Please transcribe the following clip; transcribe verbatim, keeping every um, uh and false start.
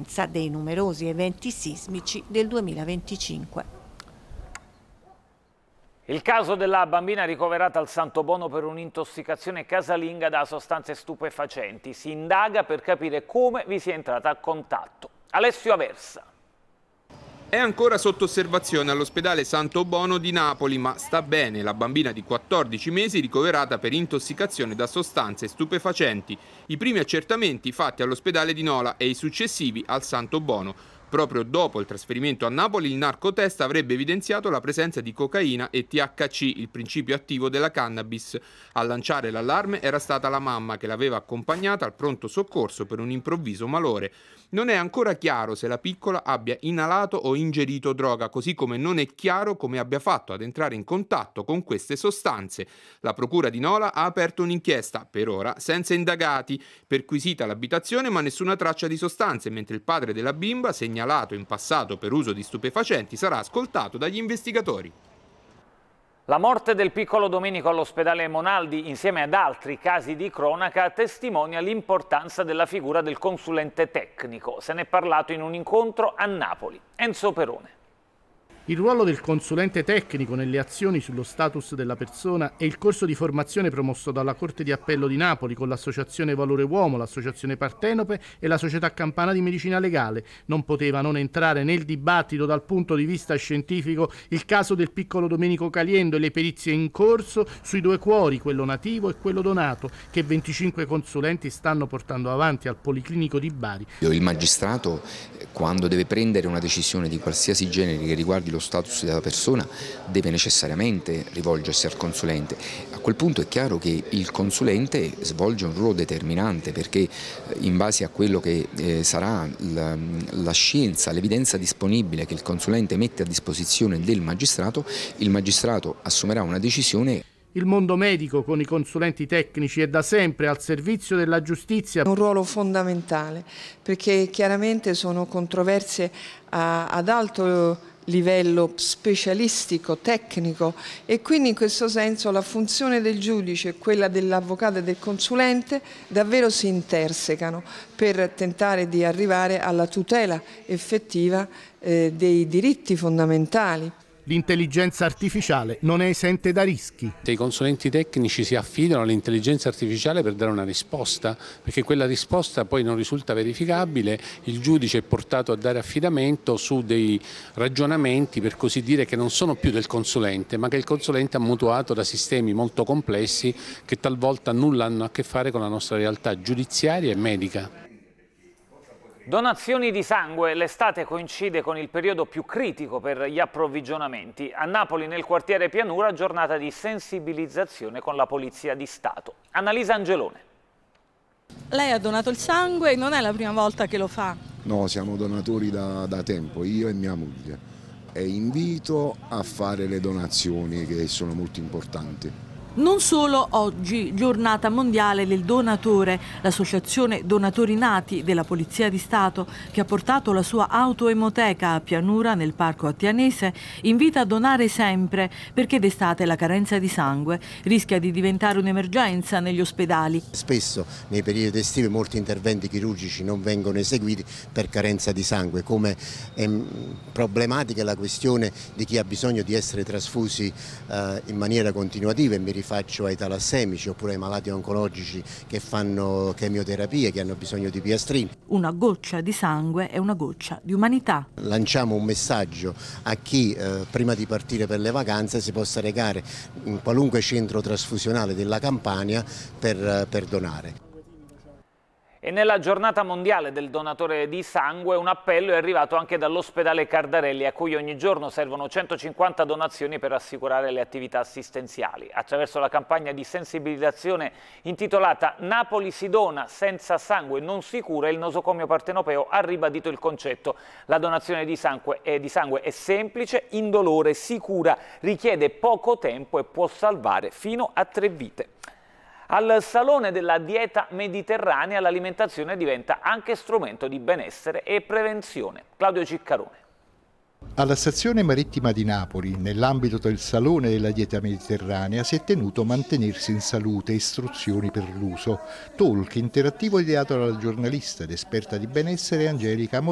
conseguenza dei numerosi eventi sismici del duemilaventicinque. Il caso della bambina ricoverata al Santobono per un'intossicazione casalinga da sostanze stupefacenti. Si indaga per capire come vi sia entrata a contatto. Alessio Aversa. È ancora sotto osservazione all'ospedale Santobono di Napoli, ma sta bene la bambina di quattordici mesi ricoverata per intossicazione da sostanze stupefacenti. I primi accertamenti fatti all'ospedale di Nola e i successivi al Santobono. Proprio dopo il trasferimento a Napoli, il narcotest avrebbe evidenziato la presenza di cocaina e T H C, il principio attivo della cannabis. A lanciare l'allarme era stata la mamma, che l'aveva accompagnata al pronto soccorso per un improvviso malore. Non è ancora chiaro se la piccola abbia inalato o ingerito droga, così come non è chiaro come abbia fatto ad entrare in contatto con queste sostanze. La procura di Nola ha aperto un'inchiesta, per ora senza indagati, perquisita l'abitazione ma nessuna traccia di sostanze, mentre il padre della bimba, segnalato in passato per uso di stupefacenti, sarà ascoltato dagli investigatori. La morte del piccolo Domenico all'ospedale Monaldi, insieme ad altri casi di cronaca, testimonia l'importanza della figura del consulente tecnico. Se ne è parlato in un incontro a Napoli. Enzo Perone. Il ruolo del consulente tecnico nelle azioni sullo status della persona è il corso di formazione promosso dalla Corte di Appello di Napoli con l'Associazione Valore Uomo, l'Associazione Partenope e la Società Campana di Medicina Legale. Non poteva non entrare nel dibattito dal punto di vista scientifico il caso del piccolo Domenico Caliendo e le perizie in corso sui due cuori, quello nativo e quello donato, che venticinque consulenti stanno portando avanti al Policlinico di Bari. Il magistrato, quando deve prendere una decisione di qualsiasi genere che riguardi lo status della persona, deve necessariamente rivolgersi al consulente. A quel punto è chiaro che il consulente svolge un ruolo determinante, perché in base a quello che eh, sarà la, la scienza, l'evidenza disponibile che il consulente mette a disposizione del magistrato, il magistrato assumerà una decisione. Il mondo medico con i consulenti tecnici è da sempre al servizio della giustizia. Un ruolo fondamentale, perché chiaramente sono controversie a, ad alto livello specialistico, tecnico, e quindi in questo senso la funzione del giudice e quella dell'avvocato e del consulente davvero si intersecano per tentare di arrivare alla tutela effettiva eh, dei diritti fondamentali. L'intelligenza artificiale non è esente da rischi. I consulenti tecnici si affidano all'intelligenza artificiale per dare una risposta, perché quella risposta poi non risulta verificabile, il giudice è portato a dare affidamento su dei ragionamenti, per così dire, che non sono più del consulente, ma che il consulente ha mutuato da sistemi molto complessi che talvolta nulla hanno a che fare con la nostra realtà giudiziaria e medica. Donazioni di sangue. L'estate coincide con il periodo più critico per gli approvvigionamenti. A Napoli, nel quartiere Pianura, giornata di sensibilizzazione con la Polizia di Stato. Annalisa Angelone. Lei ha donato il sangue e non è la prima volta che lo fa. No, siamo donatori da, da tempo, io e mia moglie. E invito a fare le donazioni, che sono molto importanti. Non solo oggi, giornata mondiale del donatore, l'associazione Donatori Nati della Polizia di Stato, che ha portato la sua autoemoteca a Pianura nel parco attianese, invita a donare sempre, perché d'estate la carenza di sangue rischia di diventare un'emergenza negli ospedali. Spesso nei periodi estivi molti interventi chirurgici non vengono eseguiti per carenza di sangue, come è problematica la questione di chi ha bisogno di essere trasfusi eh, in maniera continuativa, e mi faccio ai talassemici oppure ai malati oncologici che fanno chemioterapie, che hanno bisogno di piastrine. Una goccia di sangue è una goccia di umanità. Lanciamo un messaggio a chi eh, prima di partire per le vacanze si possa recare in qualunque centro trasfusionale della Campania per, per donare. E nella giornata mondiale del donatore di sangue un appello è arrivato anche dall'ospedale Cardarelli, a cui ogni giorno servono centocinquanta donazioni per assicurare le attività assistenziali. Attraverso la campagna di sensibilizzazione intitolata Napoli si dona, senza sangue non si cura, il nosocomio partenopeo ha ribadito il concetto. La donazione di sangue è, di sangue è semplice, indolore, sicura, richiede poco tempo e può salvare fino a tre vite. Al Salone della Dieta Mediterranea l'alimentazione diventa anche strumento di benessere e prevenzione. Claudio Ciccarone. Alla stazione marittima di Napoli, nell'ambito del Salone della Dieta Mediterranea, si è tenuto mantenersi in salute e istruzioni per l'uso. Talk interattivo ideato dalla giornalista ed esperta di benessere Angelica Morelli.